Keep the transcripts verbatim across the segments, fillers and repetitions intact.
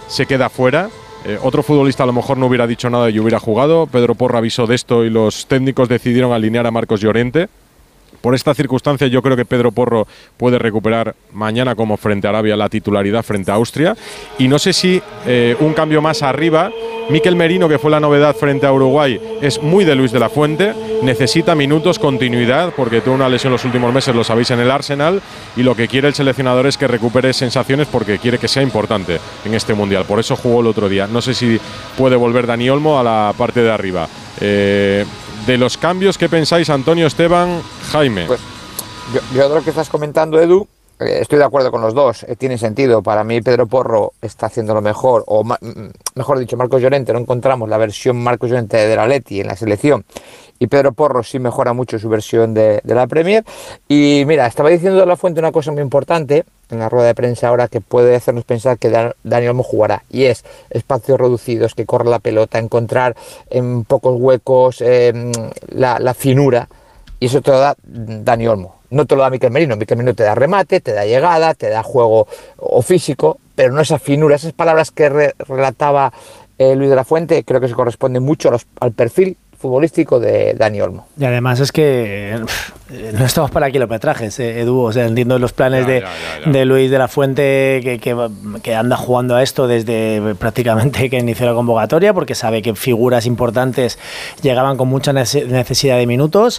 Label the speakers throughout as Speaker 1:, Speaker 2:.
Speaker 1: se queda fuera. Eh, otro futbolista a lo mejor no hubiera dicho nada y hubiera jugado. Pedro Porro avisó de esto y los técnicos decidieron alinear a Marcos Llorente. Por esta circunstancia yo creo que Pedro Porro puede recuperar mañana como frente a Arabia la titularidad frente a Austria. Y no sé si eh, un cambio más arriba, Mikel Merino, que fue la novedad frente a Uruguay, es muy de Luis de la Fuente, necesita minutos, continuidad, porque tuvo una lesión los últimos meses, lo sabéis, en el Arsenal, y lo que quiere el seleccionador es que recupere sensaciones porque quiere que sea importante en este Mundial. Por eso jugó el otro día. No sé si puede volver Dani Olmo a la parte de arriba. Eh, de los cambios, ¿qué pensáis, Antonio, Esteban, Jaime?
Speaker 2: Pues yo, yo de lo que estás comentando, Edu, eh, estoy de acuerdo con los dos, eh, tiene sentido. Para mí Pedro Porro está haciendo lo mejor, o ma mejor dicho, Marcos Llorente, no encontramos la versión Marcos Llorente del Atleti en la selección, y Pedro Porro sí mejora mucho su versión de, de la Premier. Y mira, estaba diciendo de la Fuente una cosa muy importante en la rueda de prensa ahora que puede hacernos pensar que Dan, Dani Olmo jugará, y es espacios reducidos, que corra la pelota, encontrar en pocos huecos eh, la, la finura, y eso te lo da Dani Olmo. No te lo da Mikel Merino. Mikel Merino te da remate, te da llegada, te da juego o físico, pero no esa finura. Esas palabras que re relataba eh, Luis de la Fuente creo que se corresponden mucho a los, al perfil futbolístico de Dani Olmo.
Speaker 3: Y además es que pff, no estamos para kilometrajes, eh, Edu. O sea, entiendo los planes ya, de, ya, ya, ya. de Luis de la Fuente, que, que, que anda jugando a esto desde prácticamente que inició la convocatoria, porque sabe que figuras importantes llegaban con mucha necesidad de minutos,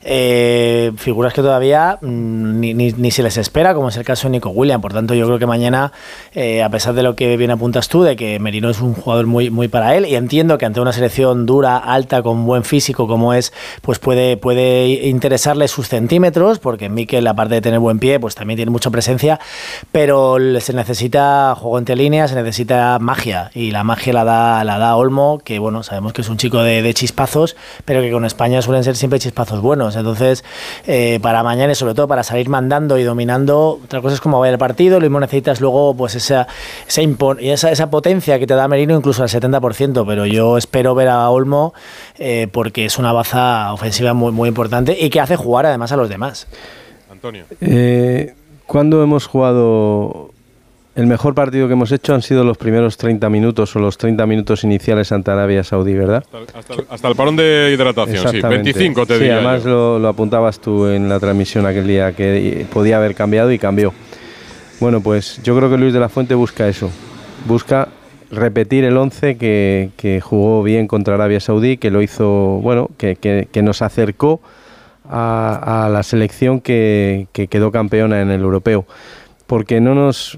Speaker 3: eh, figuras que todavía mm, ni, ni, ni se les espera, como es el caso de Nico Williams. Por tanto, yo creo que mañana, eh, a pesar de lo que bien apuntas tú, de que Merino es un jugador muy, muy para él, y entiendo que ante una selección dura, alta, con buen físico como es, pues puede, puede interesarle sus centímetros, porque Mikel, aparte de tener buen pie, pues también tiene mucha presencia, pero se necesita juego entre líneas, se necesita magia, y la magia la da, la da Olmo, que bueno, sabemos que es un chico de, de chispazos, pero que con España suelen ser siempre chispazos buenos. Entonces, eh, para mañana y sobre todo para salir mandando y dominando, otra cosa es cómo vaya el partido, lo mismo necesitas luego pues esa, esa, esa, esa potencia que te da Merino, incluso al setenta por ciento, pero yo espero ver a Olmo eh, porque es una baza ofensiva muy, muy importante y que hace jugar además a los demás.
Speaker 1: Antonio.
Speaker 4: Eh, ¿Cuándo hemos jugado? El mejor partido que hemos hecho han sido los primeros treinta minutos o los treinta minutos iniciales ante Arabia Saudí, ¿verdad?
Speaker 1: Hasta, hasta, hasta el parón de hidratación, sí, veinticinco te
Speaker 4: sí,
Speaker 1: diría. Sí,
Speaker 4: además lo, lo apuntabas tú en la transmisión aquel día, que podía haber cambiado y cambió. Bueno, pues yo creo que Luis de la Fuente busca eso, busca repetir el once que, que jugó bien contra Arabia Saudí, que lo hizo, bueno, que, que, que nos acercó a, a la selección que, que quedó campeona en el europeo. Porque no nos...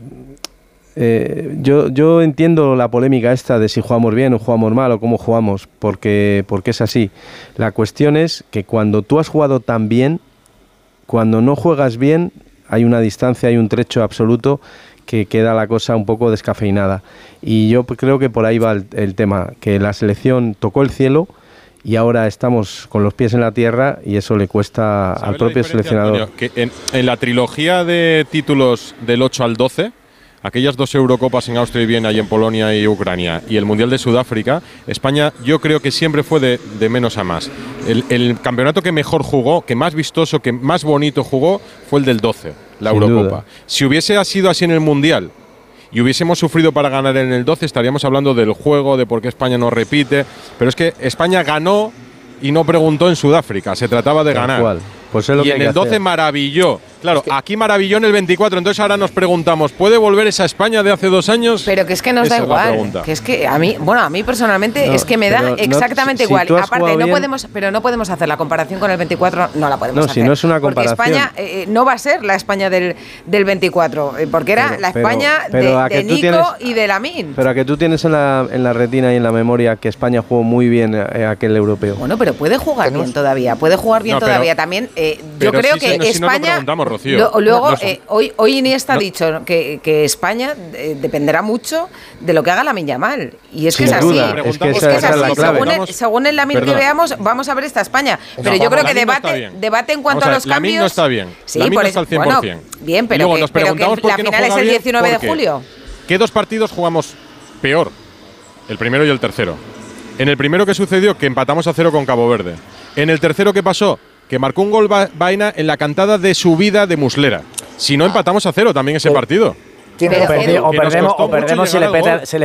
Speaker 4: Eh, yo, yo entiendo la polémica esta de si jugamos bien o jugamos mal o cómo jugamos, porque, porque es así. La cuestión es que cuando tú has jugado tan bien, cuando no juegas bien, hay una distancia, hay un trecho absoluto que queda la cosa un poco descafeinada. Y yo creo que por ahí va el, el tema, que la selección tocó el cielo y ahora estamos con los pies en la tierra, y eso le cuesta al propio seleccionador.
Speaker 1: Antonio, que en, en la trilogía de títulos del ocho al doce, aquellas dos Eurocopas en Austria y Viena y en Polonia y Ucrania, y el Mundial de Sudáfrica, España yo creo que siempre fue de, de menos a más. El, el campeonato que mejor jugó, que más vistoso, que más bonito jugó, fue el del doce, la Sin Eurocopa. Duda. Si hubiese sido así en el Mundial y hubiésemos sufrido para ganar en el doce, estaríamos hablando del juego, de por qué España no repite, pero es que España ganó y no preguntó en Sudáfrica, se trataba de Tal ganar.
Speaker 4: Cual. Pues es lo
Speaker 1: y
Speaker 4: que
Speaker 1: en el doce hacer. maravilló. Claro, es que aquí maravilló en el veinticuatro, entonces ahora nos preguntamos, ¿puede volver esa España de hace dos años?
Speaker 5: Pero que es que nos esa da igual, que es que a mí, bueno, a mí personalmente no, es que me da exactamente no, si, igual. Si Aparte, no bien, podemos, pero no podemos hacer la comparación con el veinticuatro, no la podemos
Speaker 4: no,
Speaker 1: No,
Speaker 5: hacer.
Speaker 4: si no es una comparación.
Speaker 5: Porque España eh, no va a ser la España del, del veinticuatro, porque era
Speaker 4: pero,
Speaker 5: la España
Speaker 4: pero,
Speaker 5: de,
Speaker 4: pero
Speaker 5: de Nico
Speaker 4: tienes,
Speaker 5: y de Lamine.
Speaker 4: Pero a que tú tienes en la, en la retina y en la memoria que España jugó muy bien eh, aquel europeo.
Speaker 5: Bueno, pero puede jugar bien todavía, puede jugar bien no, pero, todavía. También eh, yo creo
Speaker 1: sí,
Speaker 5: que
Speaker 1: si no,
Speaker 5: España…
Speaker 1: Si no Rocío.
Speaker 5: Lo, luego,
Speaker 1: no, no,
Speaker 5: eh, hoy, hoy Iniesta no. ha dicho que, que España eh, dependerá mucho de lo que haga Lamine Yamal. Y es
Speaker 4: Sin
Speaker 5: que es
Speaker 4: duda,
Speaker 5: así.
Speaker 4: es que
Speaker 5: es,
Speaker 4: esa,
Speaker 5: que es
Speaker 4: esa
Speaker 5: así.
Speaker 4: Es la clave.
Speaker 5: Según, el, según el Lamine que veamos, vamos a ver esta España. Pero
Speaker 1: no,
Speaker 5: yo creo
Speaker 1: Lamine
Speaker 5: que debate,
Speaker 1: no
Speaker 5: debate en cuanto a, a los cambios…
Speaker 1: Lamine no está bien.
Speaker 5: Sí,
Speaker 1: Lamine
Speaker 5: por
Speaker 1: no está al cien por cien.
Speaker 5: Bueno, bien, pero que, pero que la final no es el diecinueve de julio.
Speaker 1: ¿Qué dos partidos jugamos peor? El primero y el tercero. En el primero, ¿qué sucedió? Que empatamos a cero con Cabo Verde. En el tercero, ¿qué pasó? Que marcó un gol Baena en la cantada de subida de Muslera. Si no, empatamos a cero también ese partido.
Speaker 3: O, perdi o perdemos, o perdemos si le, peta, se le